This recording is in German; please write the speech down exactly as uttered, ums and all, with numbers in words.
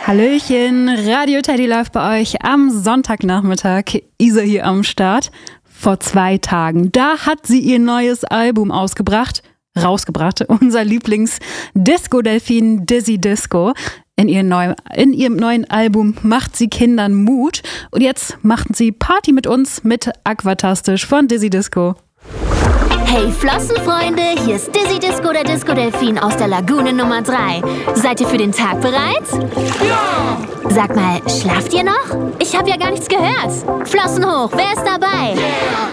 Hallöchen, Radio Teddy läuft bei euch am Sonntagnachmittag. Isa hier am Start. Vor zwei Tagen, da hat sie ihr neues Album ausgebracht, rausgebracht. Unser Lieblings-Disco-Delfin Dizzy Disco. In ihrem, neuen, in ihrem neuen Album macht sie Kindern Mut. Und jetzt machten sie Party mit uns mit Aquatastisch von Dizzy Disco. Hey Flossenfreunde, hier ist Dizzy Disco, der Disco-Delfin aus der Lagune Nummer drei. Seid ihr für den Tag bereit? Ja! Sag mal, schlaft ihr noch? Ich habe ja gar nichts gehört. Flossen hoch, wer ist dabei? Yeah.